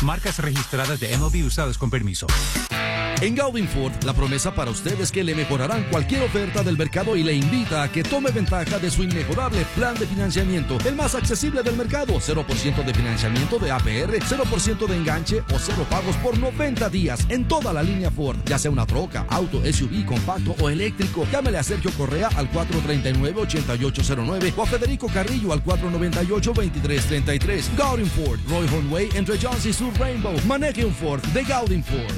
Marcas registradas de MLB usadas con permiso. En Gaudin Ford, la promesa para usted es que le mejorarán cualquier oferta del mercado y le invita a que tome ventaja de su inmejorable plan de financiamiento, el más accesible del mercado. 0% de financiamiento de APR, 0% de enganche o 0 pagos por 90 días en toda la línea Ford, ya sea una troca, auto, SUV, compacto o eléctrico. Llámele a Sergio Correa al 439-8809 o a Federico Carrillo al 498-2333. Gaudin Ford, Roy Hornway, entre Jones y Sur Rainbow. Maneje un Ford de Gaudin Ford.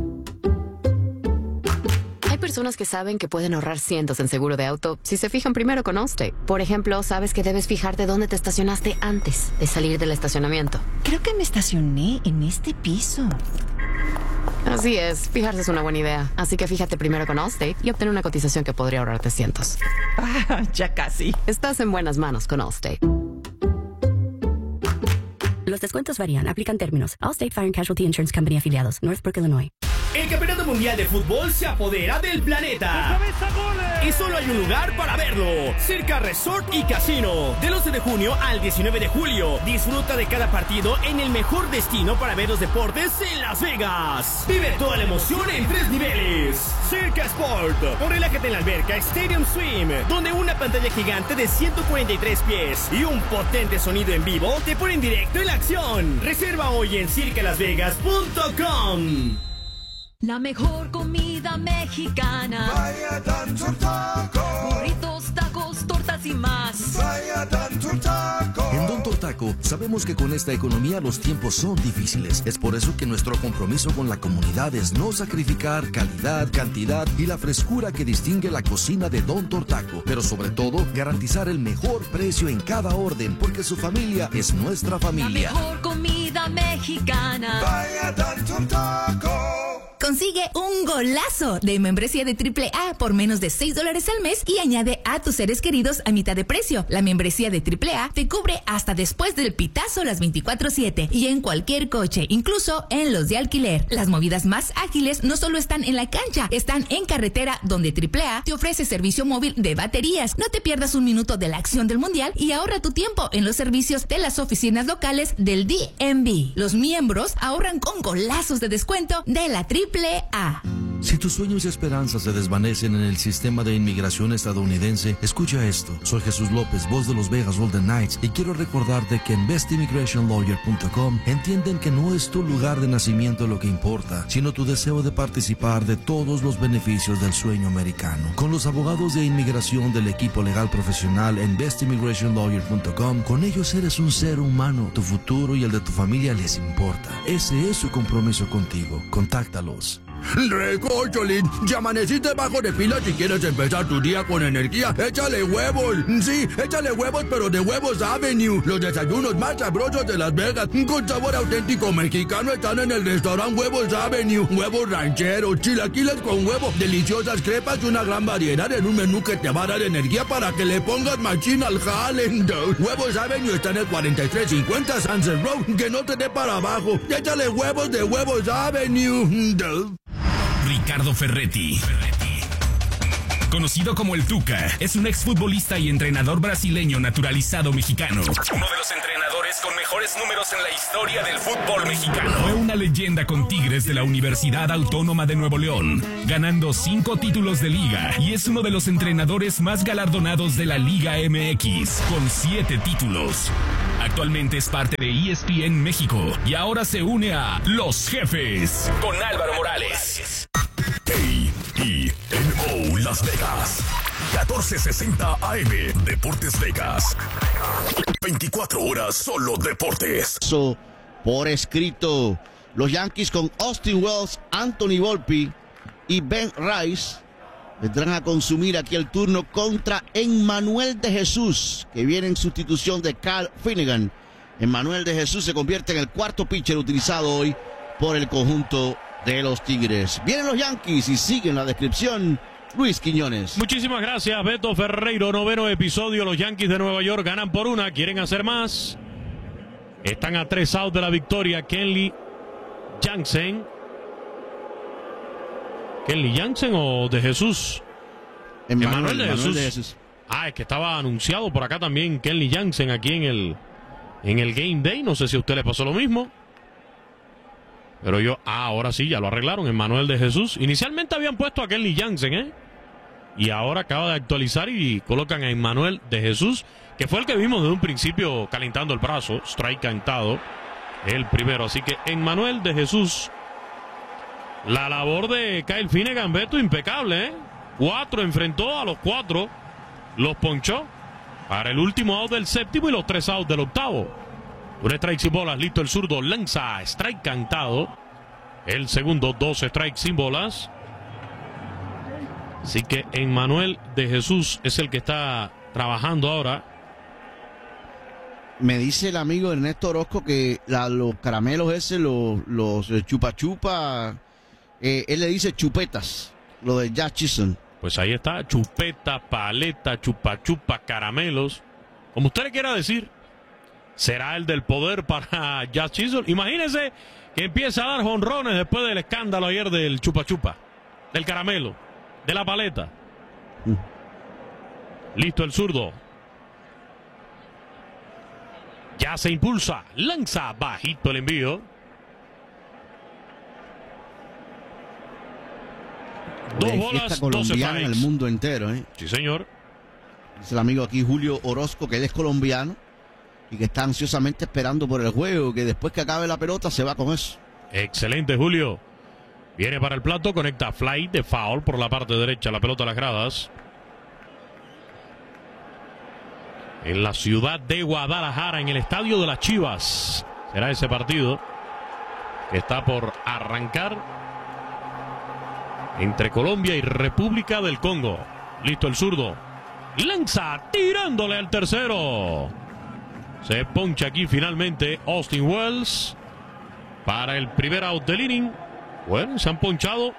Hay personas que saben que pueden ahorrar cientos en seguro de auto si se fijan primero con Allstate. Por ejemplo, sabes que debes fijarte dónde te estacionaste antes de salir del estacionamiento. Creo que me estacioné en este piso. Así es, fijarse es una buena idea. Así que fíjate primero con Allstate y obtén una cotización que podría ahorrarte cientos. Ya casi. Estás en buenas manos con Allstate. Los descuentos varían. Aplican términos. Allstate Fire and Casualty Insurance Company afiliados. Northbrook, Illinois. El Campeonato Mundial de Fútbol se apodera del planeta. Y solo hay un lugar para verlo. Circa Resort y Casino. Del 11 de junio al 19 de julio. Disfruta de cada partido en el mejor destino para ver los deportes en Las Vegas. Vive toda la emoción en 3 niveles. Circa Sport. O relájate en la alberca Stadium Swim, donde una pantalla gigante de 143 pies y un potente sonido en vivo te ponen directo en la acción. Reserva hoy en circalasvegas.com. La mejor comida mexicana. Vaya Dantor Taco. Burritos, tacos, tortas y más. Vaya Dantor Taco. En Don Tortaco sabemos que con esta economía los tiempos son difíciles. Es por eso que nuestro compromiso con la comunidad es no sacrificar calidad, cantidad y la frescura que distingue la cocina de Don Tortaco. Pero sobre todo, garantizar el mejor precio en cada orden, porque su familia es nuestra familia. La mejor comida mexicana. Vaya Dantor Taco. Consigue un golazo de membresía de AAA por menos de $6 al mes y añade a tus seres queridos a mitad de precio. La membresía de AAA te cubre hasta después del pitazo las 24/7 y en cualquier coche, incluso en los de alquiler. Las movidas más ágiles no solo están en la cancha, están en carretera, donde AAA te ofrece servicio móvil de baterías. No te pierdas un minuto de la acción del mundial y ahorra tu tiempo en los servicios de las oficinas locales del DMV. Los miembros ahorran con golazos de descuento de la AAA. Si tus sueños y esperanzas se desvanecen en el sistema de inmigración estadounidense, escucha esto. Soy Jesús López, voz de los Vegas Golden Knights, y quiero recordarte que en bestimmigrationlawyer.com entienden que no es tu lugar de nacimiento lo que importa, sino tu deseo de participar de todos los beneficios del sueño americano. Con los abogados de inmigración del equipo legal profesional en bestimmigrationlawyer.com, con ellos eres un ser humano. Tu futuro y el de tu familia les importa. Ese es su compromiso contigo. Contáctalos. Recocholín, ya amaneciste bajo de pila. Si quieres empezar tu día con energía, échale huevos. Sí, échale huevos, pero de Huevos Avenue. Los desayunos más sabrosos de Las Vegas, con sabor auténtico mexicano, están en el restaurante Huevos Avenue. Huevos rancheros, chilaquiles con huevo, deliciosas crepas y una gran variedad en un menú que te va a dar energía para que le pongas machín al jale. Huevos Avenue está en el 4350 Sunset Road. Que no te dé para abajo. Échale huevos de Huevos Avenue. Ricardo Ferretti, conocido como el Tuca, es un exfutbolista y entrenador brasileño naturalizado mexicano. Uno de los entrenadores con mejores números en la historia del fútbol mexicano. Fue una leyenda con Tigres de la Universidad Autónoma de Nuevo León, ganando 5 títulos de liga, y es uno de los entrenadores más galardonados de la Liga MX, con 7 títulos. Actualmente es parte de ESPN México y ahora se une a Los Jefes con Álvaro Morales. KENO Las Vegas, 1460 AM, Deportes Vegas. 24 horas solo deportes. Por escrito, los Yankees con Austin Wells, Anthony Volpe y Ben Rice vendrán a consumir aquí el turno contra Emmanuel de Jesús, que viene en sustitución de Cal Finnegan. Emmanuel de Jesús se convierte en el cuarto pitcher utilizado hoy por el conjunto de los Tigres. Vienen los Yankees y siguen la descripción Luis Quiñones. Muchísimas gracias, Beto Ferreiro. 9º episodio. Los Yankees de Nueva York ganan por 1. Quieren hacer más. Están a 3 outs de la victoria. Kenley Jansen. ¿Kenley Jansen o de Jesús? Emmanuel de Jesús. Ah, es que estaba anunciado por acá también Kenley Jansen aquí en el Game Day. No sé si a usted le pasó lo mismo. Pero ahora sí, ya lo arreglaron. Emmanuel de Jesús. Inicialmente habían puesto a Kenley Jansen, y ahora acaba de actualizar y colocan a Emmanuel de Jesús, que fue el que vimos desde un principio calentando el brazo. Strike cantado, el primero. Así que Emmanuel de Jesús. La labor de Kyle Finnegan, Beto, impecable, 4 enfrentó a los 4, los ponchó para el último out del séptimo y los 3 outs del octavo. Un strike sin bolas, listo el zurdo, lanza, strike cantado. El segundo, 2 strikes sin bolas. Así que Emmanuel de Jesús es el que está trabajando ahora. Me dice el amigo Ernesto Orozco que los caramelos los chupa chupa, él le dice chupetas, lo de Jazz Chisholm. Pues ahí está, chupeta, paleta, chupa chupa, caramelos, como usted le quiera decir. ¿Será el del poder para Jazz Chisholm? Imagínese que empieza a dar jonrones después del escándalo ayer del chupa chupa, del caramelo, de la paleta. Listo el zurdo. Ya se impulsa, lanza bajito el envío. Dos bolas, colombiana en el mundo entero, Sí, señor. Dice el amigo aquí Julio Orozco que él es colombiano y que está ansiosamente esperando por el juego, que después que acabe la pelota se va con eso. Excelente, Julio. Viene para el plato, conecta fly de foul por la parte derecha, la pelota a las gradas. En la ciudad de Guadalajara, en el estadio de las Chivas, será ese partido que está por arrancar entre Colombia y República del Congo. Listo el zurdo. Lanza tirándole al tercero. Se poncha aquí finalmente Austin Wells para el primer out del inning. Bueno, se han ponchado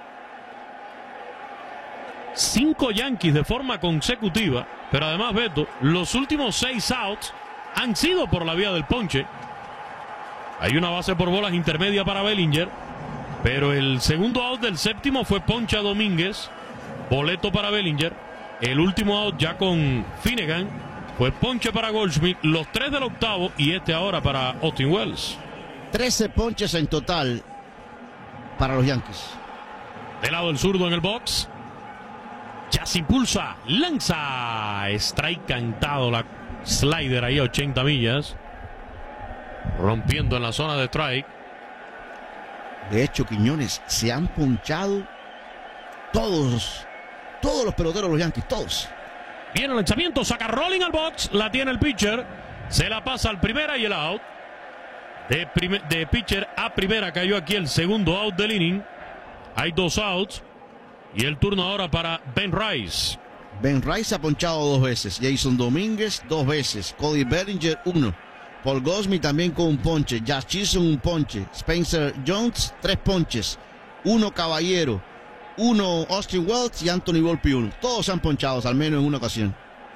5 Yankees de forma consecutiva, pero además, Beto, los últimos 6 outs han sido por la vía del ponche. Hay una base por bolas intermedia para Bellinger, pero el segundo out del séptimo fue poncha Domínguez, boleto para Bellinger. El último out ya con Finnegan fue ponche para Goldschmidt, los 3 del octavo y este ahora para Austin Wells. 13 ponches en total para los Yankees. De lado el zurdo en el box. Ya se impulsa, lanza, strike cantado, la slider ahí a 80 millas, rompiendo en la zona de strike. De hecho, Quiñones, se han ponchado todos los peloteros de los Yankees, todos. Viene el lanzamiento, saca rolling al box, la tiene el pitcher, se la pasa al primera y el out. De pitcher a primera cayó aquí el segundo out del inning. Hay 2 outs. Y el turno ahora para Ben Rice. Ben Rice se ha ponchado 2 veces. Jason Domínguez 2 veces. Cody Bellinger 1. Paul Goldschmidt también con un ponche. Jazz Chisholm un ponche. Spencer Jones 3 ponches. 1 Caballero. 1 Austin Wells y Anthony Volpe 1. Todos se han ponchado al menos en una ocasión.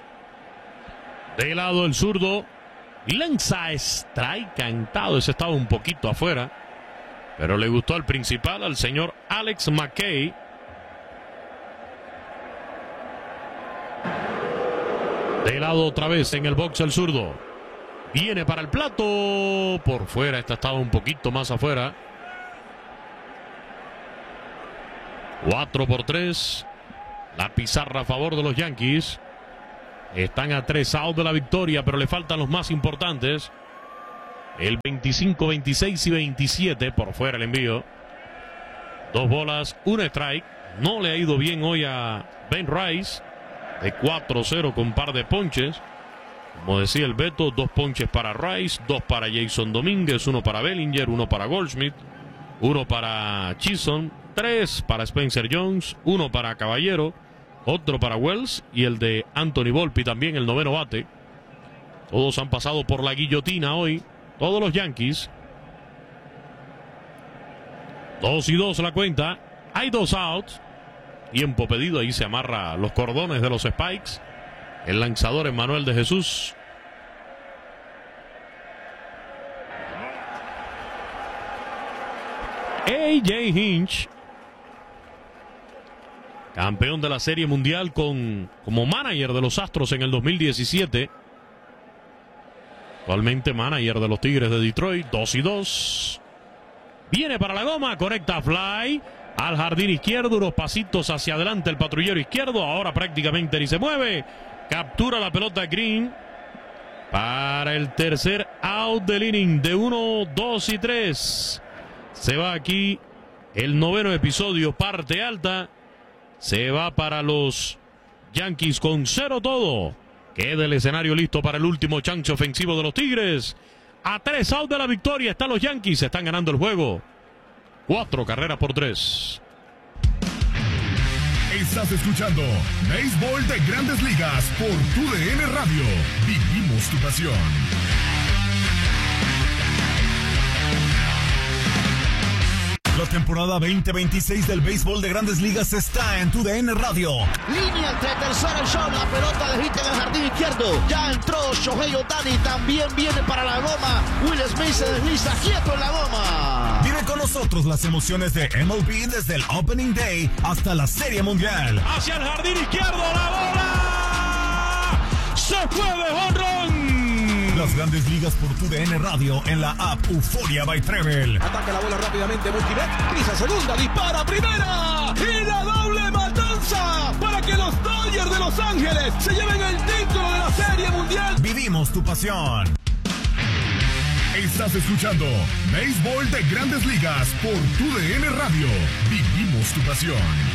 De lado el zurdo. Lanza strike cantado. Ese estaba un poquito afuera, pero le gustó al principal, al señor Alex McKay. De lado otra vez en el box el zurdo. Viene para el plato. Por fuera, esta estaba un poquito más afuera. 4-3. La pizarra a favor de los Yankees. Están a 3 outs de la victoria, pero le faltan los más importantes. El 25, 26 y 27. Por fuera el envío. 2 bolas, 1 strike. No le ha ido bien hoy a Ben Rice. De 4-0 con par de ponches. Como decía el Beto, 2 ponches para Rice, 2 para Jason Domínguez, 1 para Bellinger, 1 para Goldschmidt, 1 para Chisholm, 3 para Spencer Jones, 1 para Caballero, otro para Wells y el de Anthony Volpe también, el 9º bate. Todos han pasado por la guillotina hoy, todos los Yankees. 2-2 la cuenta, hay 2 outs. Tiempo pedido, ahí se amarra los cordones de los Spikes. El lanzador Emmanuel de Jesús. AJ Hinch, campeón de la Serie Mundial como manager de los Astros en el 2017. Actualmente manager de los Tigres de Detroit. 2-2. Viene para la goma, conecta fly al jardín izquierdo, unos pasitos hacia adelante el patrullero izquierdo, ahora prácticamente ni se mueve. Captura la pelota Green para el tercer out del inning de 1, 2 y 3. Se va aquí el noveno episodio, parte alta. Se va para los Yankees con 0 todo. Queda el escenario listo para el último chance ofensivo de los Tigres. A 3 out de la victoria están los Yankees. Están ganando el juego. 4 carreras por 3. Estás escuchando Béisbol de Grandes Ligas por TUDN Radio. Vivimos tu pasión. La temporada 2026 del béisbol de Grandes Ligas está en TUDN Radio. Línea entre tercera y short, la pelota de hit en el jardín izquierdo. Ya entró Shohei Ohtani, también viene para la goma. Will Smith se desliza quieto en la goma. Vive con nosotros las emociones de MLB desde el Opening Day hasta la Serie Mundial. Hacia el jardín izquierdo, la bola se fue de jonrón. Las Grandes Ligas por TUDN Radio en la app Euforia by Trevel. Ataca la bola rápidamente Multibet, pisa segunda, dispara primera y la doble matanza para que los Dodgers de Los Ángeles se lleven el título de la Serie Mundial. Vivimos tu pasión. Estás escuchando Béisbol de Grandes Ligas por TUDN Radio. Vivimos tu pasión.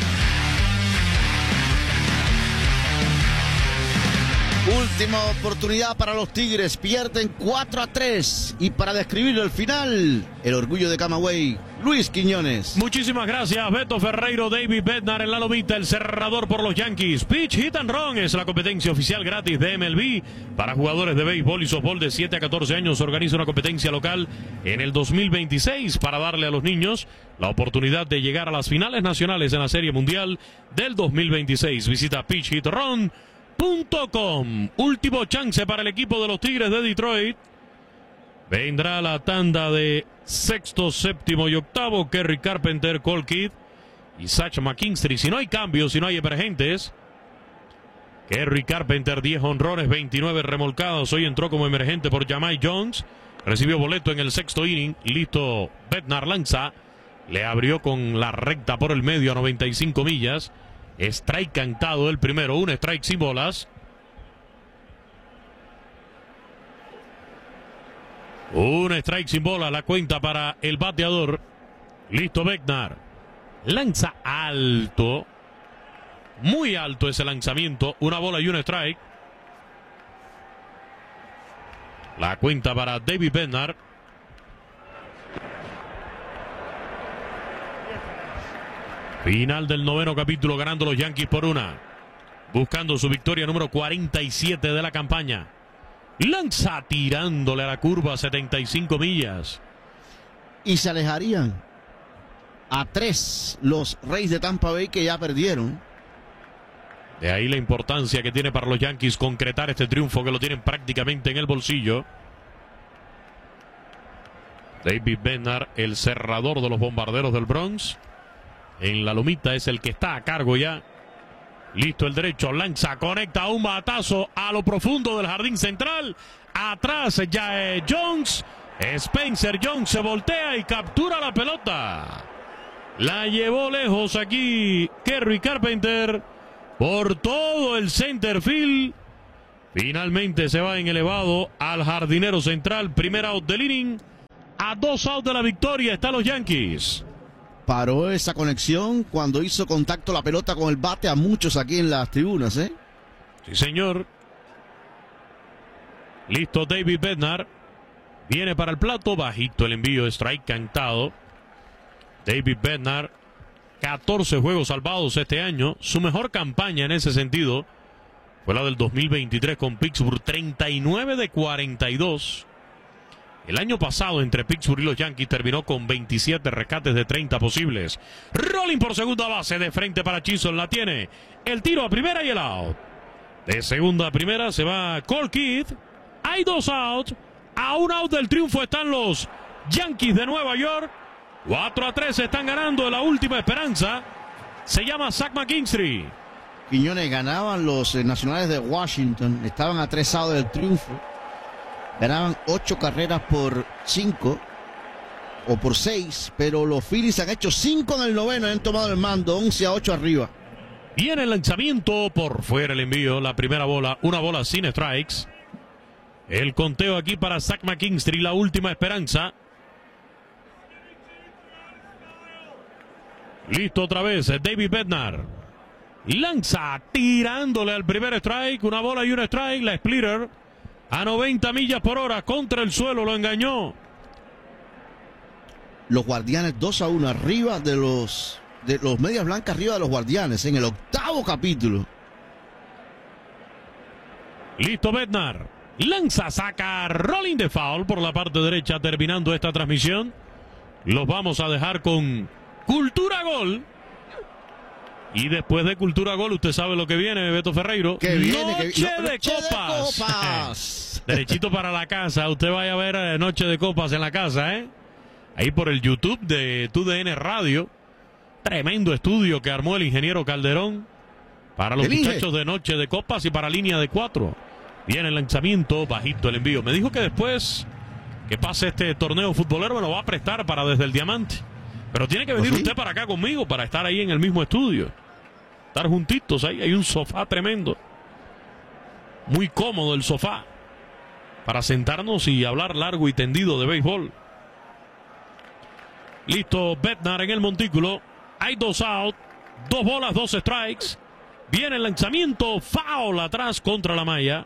Última oportunidad para los Tigres, pierden 4-3 y para describirlo al final, el orgullo de Camagüey, Luis Quiñones. Muchísimas gracias, Beto Ferreiro, David Bednar en la lomita, el cerrador por los Yankees. Pitch Hit and Run es la competencia oficial gratis de MLB para jugadores de béisbol y softball de 7 a 14 años. Organiza una competencia local en el 2026 para darle a los niños la oportunidad de llegar a las finales nacionales en la Serie Mundial del 2026. Visita pitchhitrun.com. Último chance para el equipo de los Tigres de Detroit. Vendrá la tanda de sexto, séptimo y octavo. Kerry Carpenter, Cole Kidd y Zach McKinstry. Si no hay cambios, si no hay emergentes, Kerry Carpenter 10 honrones, 29 remolcados. Hoy entró como emergente por Jahmai Jones. Recibió boleto en el sexto inning. Listo, Bednar lanza. Le abrió con la recta por el medio a 95 millas. Strike cantado el primero, un strike sin bolas. Un strike sin bola, la cuenta para el bateador. Listo Bednar. Lanza alto. Muy alto ese lanzamiento. Una bola y un strike. La cuenta para David Bednar. Final del noveno capítulo, ganando los Yankees por 1. Buscando su victoria número 47 de la campaña. Lanza tirándole a la curva 75 millas. Y se alejarían a 3 los Reyes de Tampa Bay, que ya perdieron. De ahí la importancia que tiene para los Yankees concretar este triunfo, que lo tienen prácticamente en el bolsillo. David Bednar, el cerrador de los Bombarderos del Bronx. En la lomita es el que está a cargo ya. Listo el derecho, lanza, conecta un batazo a lo profundo del jardín central. Atrás ya Jones. Spencer Jones se voltea y captura la pelota. La llevó lejos aquí Kerry Carpenter por todo el center field. Finalmente se va en elevado al jardinero central. Primer out del inning. A 2 outs de la victoria están los Yankees. Paró esa conexión cuando hizo contacto la pelota con el bate a muchos aquí en las tribunas, ¿eh? Sí, señor. Listo David Bednar. Viene para el plato, bajito el envío, strike cantado. David Bednar, 14 juegos salvados este año. Su mejor campaña en ese sentido fue la del 2023 con Pittsburgh, 39 de 42. El año pasado entre Pittsburgh y los Yankees terminó con 27 rescates de 30 posibles. Rolling por segunda base, de frente para Chisholm, la tiene. El tiro a primera y el out. De segunda a primera se va Cole Kidd. Hay 2 outs. A 1 out del triunfo están los Yankees de Nueva York. 4-3 están ganando, la última esperanza. Se llama Zach McKinstry. Quiñones, ganaban los nacionales de Washington. Estaban a 3 outs del triunfo. Ganaban 8 carreras por 5. o por 6, pero los Phillies han hecho 5 en el noveno y han tomado el mando, 11-8 arriba. Viene el lanzamiento, por fuera el envío, la primera bola, una bola sin strikes. El conteo aquí para Zach McKinstry, la última esperanza. Listo otra vez, David Bednar. Lanza, tirándole al primer strike, una bola y un strike, la splitter a 90 millas por hora contra el suelo, lo engañó. Los Guardianes 2-1 arriba de los Medias Blancas, arriba de los Guardianes en el octavo capítulo. Listo Bednar. Lanza, saca, rolling de foul por la parte derecha, terminando esta transmisión. Los vamos a dejar con Cultura Gol. Y después de Cultura Gol, usted sabe lo que viene, Beto Ferreiro. Noche de copas. Derechito para la casa. Usted vaya a ver Noche de Copas en la casa, ¿eh? Ahí por el YouTube de TUDN Radio. Tremendo estudio que armó el ingeniero Calderón para los muchachos de Noche de Copas y para Línea de 4. Viene el lanzamiento, bajito el envío. Me dijo que después que pase este torneo futbolero me lo va a prestar para Desde el Diamante. Pero tiene que venir usted para acá conmigo para estar ahí en el mismo estudio. Estar juntitos ahí. Hay un sofá tremendo. Muy cómodo el sofá para sentarnos y hablar largo y tendido de béisbol. Listo Bednar en el montículo. Hay 2 out, 2 bolas, 2 strikes. Viene el lanzamiento, foul atrás contra la malla.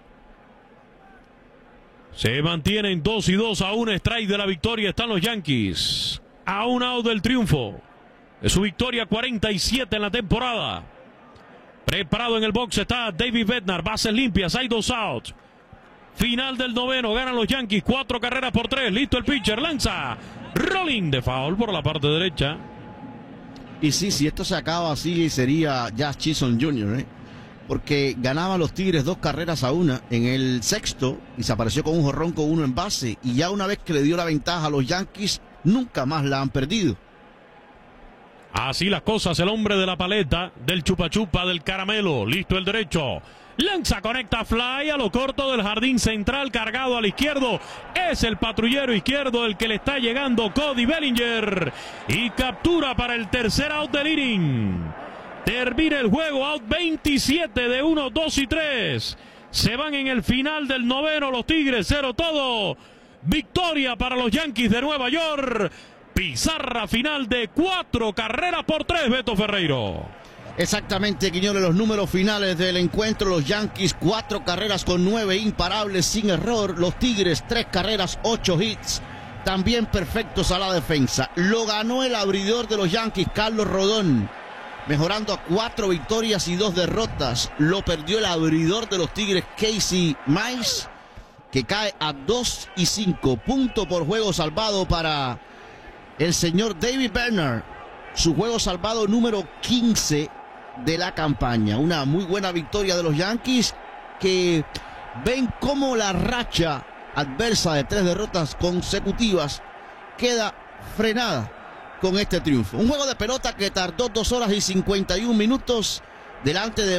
Se mantienen 2-2 a un strike de la victoria. Están los Yankees a un out del triunfo de su victoria 47 en la temporada. Preparado en el box está David Bednar. Bases limpias, hay 2 outs. Final del noveno, ganan los Yankees 4 carreras por 3. Listo el pitcher, lanza, rolling de foul por la parte derecha. Y sí, si esto se acaba así sería Jazz Chisholm Jr., porque ganaban los Tigres 2 carreras a 1 en el sexto y se apareció con un jonrón con 1 en base, y ya una vez que le dio la ventaja a los Yankees nunca más la han perdido. Así las cosas, el hombre de la paleta, del chupa chupa, del caramelo. Listo el derecho, lanza, conecta fly a lo corto del jardín central, cargado al izquierdo. Es el patrullero izquierdo el que le está llegando, Cody Bellinger, y captura para el tercer out del inning. Termina el juego, out 27 de 1, 2 y 3. Se van en el final del noveno los Tigres, 0-todo. Victoria para los Yankees de Nueva York. Pizarra final de 4 carreras por 3, Beto Ferreiro. Exactamente, Quiñones, los números finales del encuentro. Los Yankees 4 carreras con 9 imparables sin error. Los Tigres 3 carreras, 8 hits, también perfectos a la defensa. Lo ganó el abridor de los Yankees, Carlos Rodón, mejorando a 4 victorias y 2 derrotas. Lo perdió el abridor de los Tigres, Casey Mize, que cae a 2 y 5 puntos por juego salvado para el señor David Bednar. Su juego salvado número 15 de la campaña. Una muy buena victoria de los Yankees, que ven cómo la racha adversa de 3 derrotas consecutivas queda frenada con este triunfo. Un juego de pelota que tardó 2 horas y 51 minutos delante de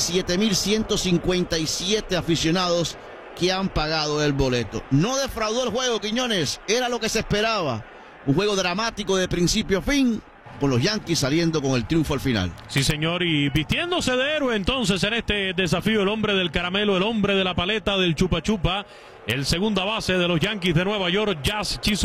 27.157 aficionados que han pagado el boleto. No defraudó el juego, Quiñones, era lo que se esperaba. Un juego dramático de principio a fin, con los Yankees saliendo con el triunfo al final. Sí, señor, y vistiéndose de héroe entonces en este desafío, el hombre del caramelo, el hombre de la paleta, del chupa chupa, el segunda base de los Yankees de Nueva York, Jazz Chisholm.